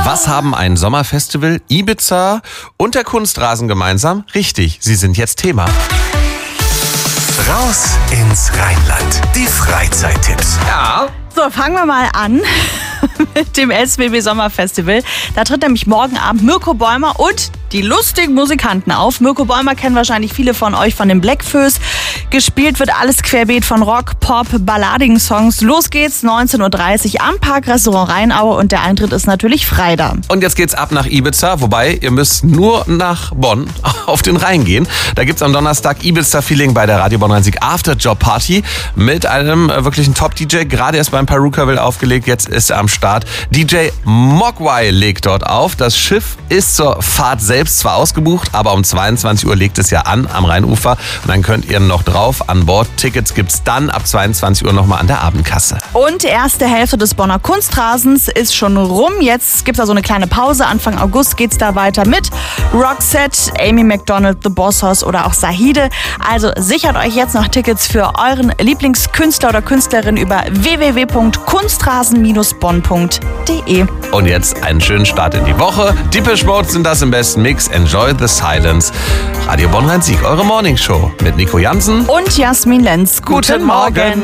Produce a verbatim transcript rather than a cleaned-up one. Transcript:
Was haben ein Sommerfestival, Ibiza und der Kunstrasen gemeinsam? Richtig, sie sind jetzt Thema. Raus ins Rheinland. Die Freizeittipps. Ja. So, fangen wir mal an mit dem S W B Sommerfestival. Da tritt nämlich morgen Abend Mirko Bäumer und die lustigen Musikanten auf. Mirko Bäumer kennen wahrscheinlich viele von euch von den Blackfoes. Gespielt wird alles querbeet von Rock, Pop, balladigen Songs. Los geht's, neunzehn Uhr dreißig am Parkrestaurant Rheinaue und der Eintritt ist natürlich frei da. Und jetzt geht's ab nach Ibiza, wobei ihr müsst nur nach Bonn auf den Rhein gehen. Da gibt's am Donnerstag Ibiza-Feeling bei der Radio Bonn Rhein-Sieg After-Job-Party mit einem äh, wirklichen Top-D J. Gerade erst beim Perukaville aufgelegt, jetzt ist er am Start. D J Mogwai legt dort auf. Das Schiff ist zur Fahrt selbst zwar ausgebucht, aber um zweiundzwanzig Uhr legt es ja an am Rheinufer und dann könnt ihr noch drauf an Bord. Tickets gibt's dann ab zweiundzwanzig Uhr nochmal an der Abendkasse. Und die erste Hälfte des Bonner Kunstrasens ist schon rum. Jetzt gibt's da so eine kleine Pause. Anfang August geht's da weiter mit Roxette, Amy Macdonald, The Boss Hoss oder auch Sahide. Also sichert euch jetzt noch Tickets für euren Lieblingskünstler oder Künstlerin über w w w punkt kunstrasen Bindestrich bonn punkt de. Und jetzt einen schönen Start in die Woche. Depeche Mode sind das im besten Mix. Enjoy the silence. Radio Bonn Rhein-Sieg, eure Morningshow mit Nico Jansen und Jasmin Lenz. Guten Morgen.